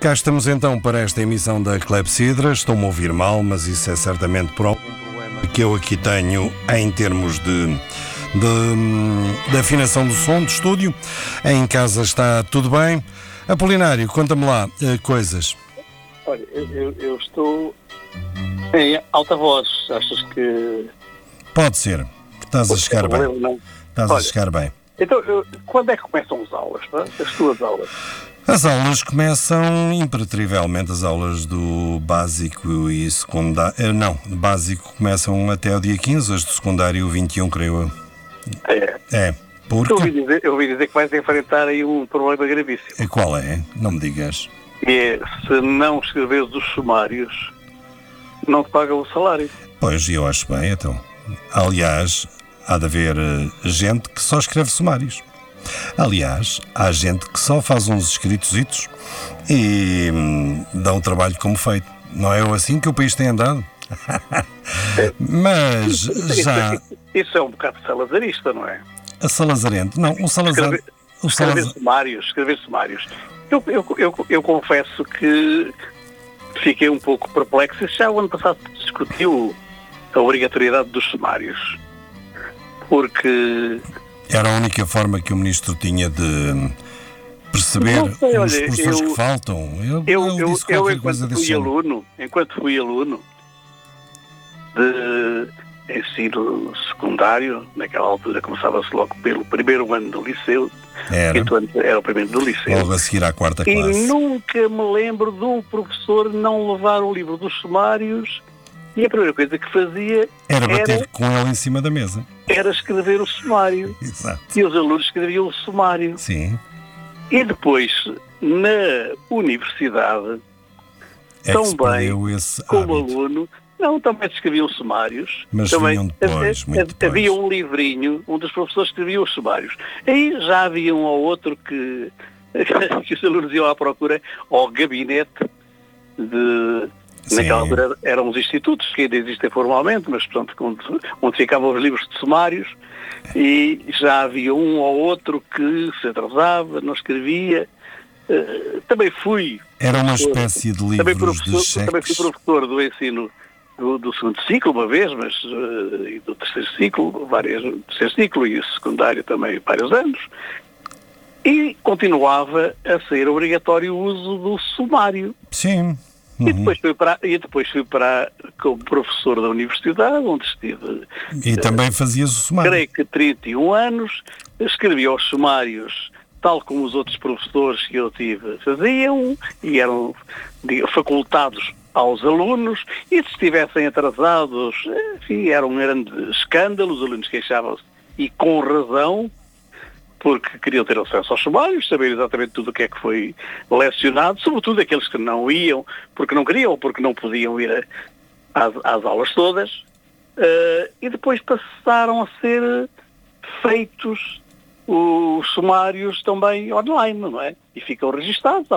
Cá estamos então para esta emissão da Clepsidra. Estou-me a ouvir mal, mas isso é certamente por algum problema que eu aqui tenho em termos de afinação do som do estúdio. Em casa está tudo bem. Apolinário, conta-me lá coisas. Olha, eu estou em alta voz. Achas que... Pode ser. Estás a chegar bem. Não? Estás a chegar bem. Então, quando é que começam as aulas? Não? As tuas aulas? As aulas começam impertrivelmente, as aulas do básico e secundário. Não, básico começam até o dia 15, as do secundário 21, creio eu. É, porque... Eu ouvi dizer que vais enfrentar aí um problema gravíssimo. E qual é? Não me digas. É, se não escreveres os sumários, não te pagam o salário. Pois, eu acho bem, então. Aliás, há de haver gente que só escreve sumários. Aliás, há gente que só faz uns escritositos e dá o trabalho como feito. Não é assim que o país tem andado? Mas já... Isso é um bocado salazarista, não é? A salazarente. Não, o Salazar... Escrever sumários. Eu confesso que fiquei um pouco perplexo. Já o ano passado discutiu a obrigatoriedade dos sumários. Porque... Era a única forma que o ministro tinha de perceber os professores que faltam. Ele disse qualquer coisa desse género. Enquanto fui aluno de ensino secundário, naquela altura começava-se logo pelo primeiro ano do liceu, era o primeiro do liceu. Logo a seguir à quarta classe. E nunca me lembro de um professor não levar o livro dos sumários e a primeira coisa que fazia era bater com ele em cima da mesa. Era escrever o sumário. Exato. E os alunos escreviam o sumário. Sim. E depois, na universidade, também, como aluno, também se escreviam sumários. Mas também, vinham depois, muito depois. Havia um livrinho onde os professores escreviam os sumários. Aí já havia um ou outro que os alunos iam à procura ao gabinete de... Sim. Naquela altura eram os institutos, que ainda existem formalmente, mas portanto onde ficavam os livros de sumários, e já havia um ou outro que se atrasava, não escrevia. Também fui... Era uma espécie de livros de cheques. Também fui professor do ensino do segundo ciclo uma vez, mas e do terceiro ciclo, terceiro ciclo e o secundário também vários anos, e continuava a ser obrigatório o uso do sumário. Sim. Uhum. E depois fui para como professor da universidade, onde estive... E também fazias o sumário. Creio que 31 anos, escrevia os sumários, tal como os outros professores que eu tive faziam, e eram facultados aos alunos, e se estivessem atrasados, enfim, era um grande escândalo, os alunos queixavam-se, e com razão, porque queriam ter acesso aos sumários, saber exatamente tudo o que é que foi lecionado, sobretudo aqueles que não iam, porque não queriam ou porque não podiam ir às aulas todas, e depois passaram a ser feitos os sumários também online, não é? E ficam registados,